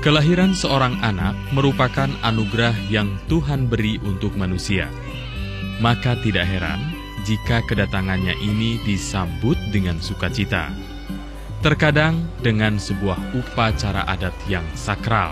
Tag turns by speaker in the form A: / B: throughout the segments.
A: Kelahiran seorang anak merupakan anugerah yang Tuhan beri untuk manusia. Maka tidak heran jika kedatangannya ini disambut dengan sukacita. Terkadang dengan sebuah upacara adat yang sakral.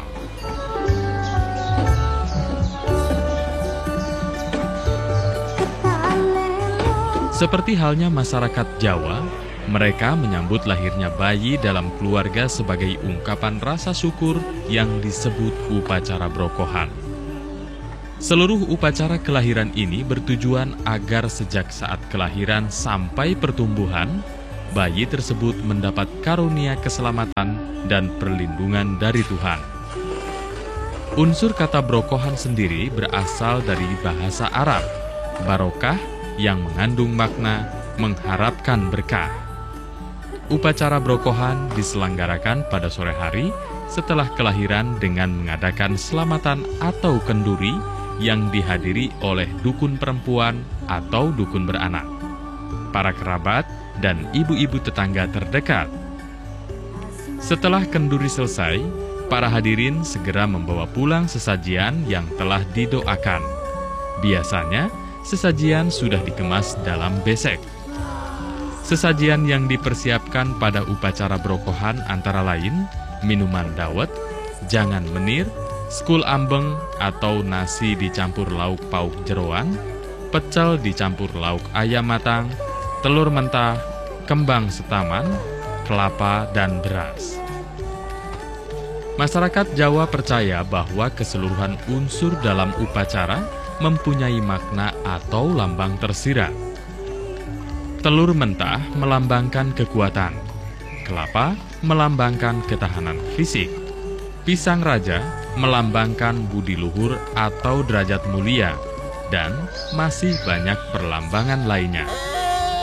A: Seperti halnya masyarakat Jawa, mereka menyambut lahirnya bayi dalam keluarga sebagai ungkapan rasa syukur yang disebut upacara brokohan. Seluruh upacara kelahiran ini bertujuan agar sejak saat kelahiran sampai pertumbuhan, bayi tersebut mendapat karunia keselamatan dan perlindungan dari Tuhan. Unsur kata brokohan sendiri berasal dari bahasa Arab, barokah, yang mengandung makna mengharapkan berkah. Upacara brokohan diselenggarakan pada sore hari setelah kelahiran dengan mengadakan selamatan atau kenduri yang dihadiri oleh dukun perempuan atau dukun beranak, para kerabat, dan ibu-ibu tetangga terdekat. Setelah kenduri selesai, para hadirin segera membawa pulang sesajian yang telah didoakan. Biasanya, sesajian sudah dikemas dalam besek. Sesajian yang dipersiapkan pada upacara brokohan antara lain minuman dawet, jangan menir, skul ambeng atau nasi dicampur lauk pauk jeroan, pecel dicampur lauk ayam matang, telur mentah, kembang setaman, kelapa, dan beras. Masyarakat Jawa percaya bahwa keseluruhan unsur dalam upacara mempunyai makna atau lambang tersirat. Telur mentah melambangkan kekuatan, kelapa melambangkan ketahanan fisik, pisang raja melambangkan budi luhur atau derajat mulia, dan masih banyak perlambangan lainnya.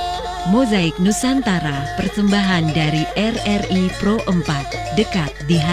B: Mozaik Nusantara, persembahan dari RRI Pro 4, dekat di hati.